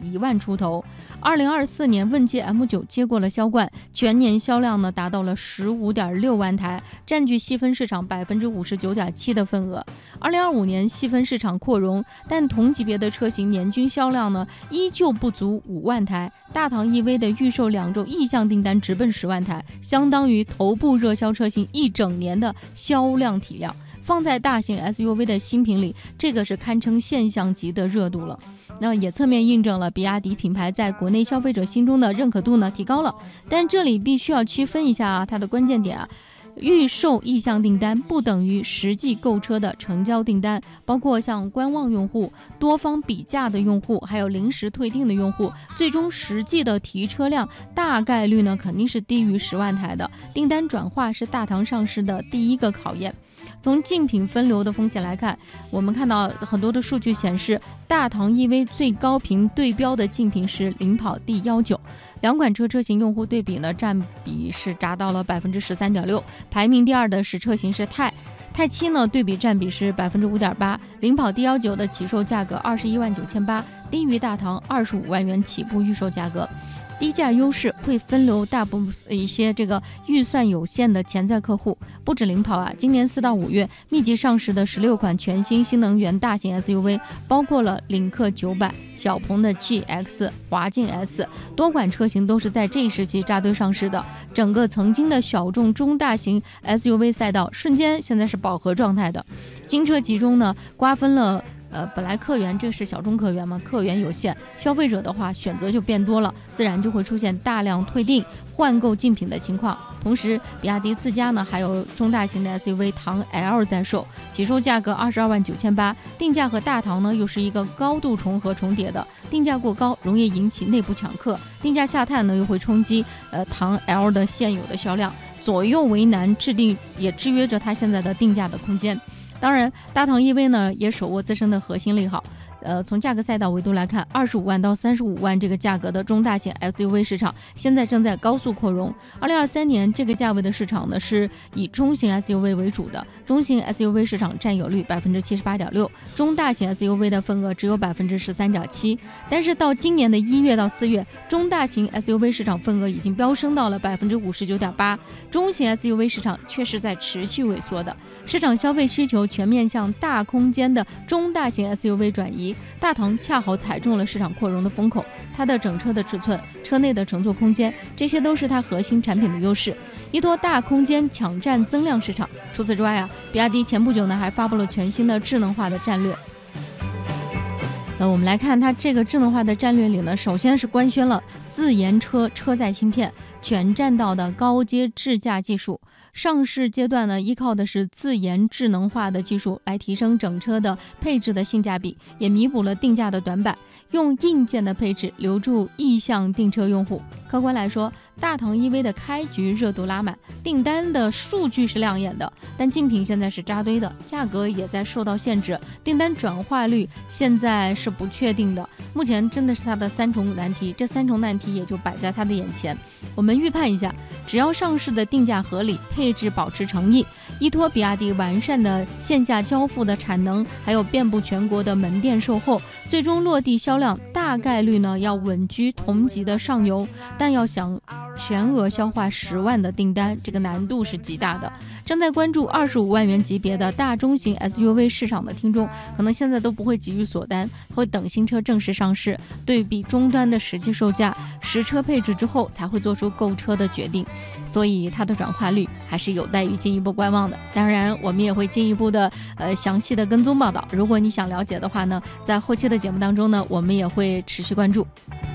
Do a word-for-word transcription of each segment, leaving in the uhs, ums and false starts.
一万出头。二零二四年问界 M 九 接过了销冠，全年销量呢达到了十五点六万台，占据细分市场百分之五十九点七的份额。二零二五年细分市场扩容，但同级别的车型年均销量呢依旧不足五万台。大唐 E V 的预售两周意向订单直奔十万台，相当于头部热销车型一整年的销量体量。放在大型 S U V 的新品里，这个是堪称现象级的热度了。那也侧面印证了比亚迪品牌在国内消费者心中的认可度呢提高了。但这里必须要区分一下啊，它的关键点啊。预售意向订单不等于实际购车的成交订单，包括像观望用户、多方比价的用户，还有临时退订的用户，最终实际的提车量大概率呢肯定是低于十万台的。订单转化是大唐上市的第一个考验。从竞品分流的风险来看，我们看到很多的数据显示，大唐 E V 最高频对标的竞品是领跑第幺九，两款车车型用户对比呢，占比是达到了百分之十三点六，排名第二的是车型是泰。泰七呢，对比占比是百分之五点八，领跑第幺九的起售价格二十一万九千八，低于大唐二十五万元起步预售价格。低价优势会分流大部分一些这个预算有限的潜在客户。不止领跑啊，今年四到五月密集上市的十六款全新新能源大型 S U V， 包括了领克九百、小鹏的 G X、华劲 S， 多款车型都是在这一时期扎堆上市的。整个曾经的小众中大型 S U V 赛道瞬间现在是饱和状态的。新车集中呢，瓜分了呃，本来客源这是小众客源嘛，客源有限，消费者的话选择就变多了，自然就会出现大量退订换购竞品的情况。同时比亚迪自家呢还有中大型的 S U V 唐 L 在售，起售价格二十二万九千八，定价和大唐呢又是一个高度重合重叠的，定价过高容易引起内部抢客，定价下探呢又会冲击呃唐 L 的现有的销量，左右为难，制定也制约着它现在的定价的空间。当然，大唐 E V 呢也手握自身的核心利好。呃，从价格赛道维度来看，二十五万到三十五万这个价格的中大型 S U V 市场现在正在高速扩容。二零二三年这个价位的市场呢是以中型 S U V 为主的，中型 S U V 市场占有率百分之七十八点六，中大型 S U V 的份额只有百分之十三点七。但是到今年的一月到四月，中大型 S U V 市场份额已经飙升到了百分之五十九点八，中型 S U V 市场却是在持续萎缩的。市场消费需求全面向大空间的中大型 S U V 转移。大唐恰好踩中了市场扩容的风口，它的整车的尺寸、车内的乘坐空间，这些都是它核心产品的优势，依托大空间抢占增量市场。除此之外啊，比亚迪前不久呢还发布了全新的智能化的战略。呃，我们来看它这个智能化的战略里呢，首先是官宣了自研车车载芯片全栈道的高阶智驾技术。上市阶段呢，依靠的是自研智能化的技术来提升整车的配置的性价比，也弥补了定价的短板，用硬件的配置留住意向订车用户。客观来说，大唐 E V 的开局热度拉满，订单的数据是亮眼的，但竞品现在是扎堆的，价格也在受到限制，订单转化率现在是不确定的。目前真的是它的三重难题，这三重难题也就摆在它的眼前。我们预判一下，只要上市的定价合理，配置保持诚意，依托比亚迪完善的线下交付的产能，还有遍布全国的门店售后，最终落地销量大概率呢要稳居同级的上游。但要想全额消化十万的订单，这个难度是极大的。正在关注二十五万元级别的大中型 S U V 市场的听众，可能现在都不会急于锁单，会等新车正式上市，对比终端的实际售价、实车配置之后才会做出购车的决定。所以它的转化率还是有待于进一步观望的。当然，我们也会进一步的呃详细的跟踪报道。如果你想了解的话呢，在后期的节目当中呢，我们也会持续关注。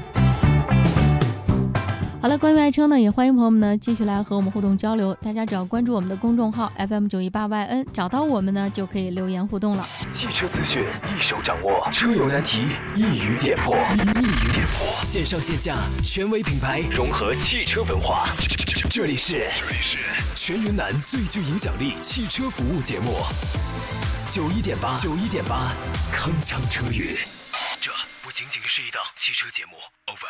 好了，关于爱车呢，也欢迎朋友们呢继续来和我们互动交流。大家只要关注我们的公众号 F M 九一八 Y N， 找到我们呢就可以留言互动了。 汽车资讯一手掌握，车友难题一语点破，一语点破。线上线下权威品牌融合汽车文化，这里是这里是全云南最具影响力汽车服务节目。九一点八，九一点八，铿锵车语。这不仅仅是一档汽车节目。Over。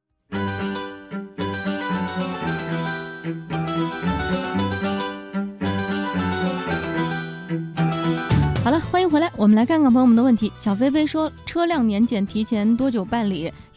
好了，欢迎回来，我们来看看朋友们的问题。小飞飞说，车辆年检提前多久办理？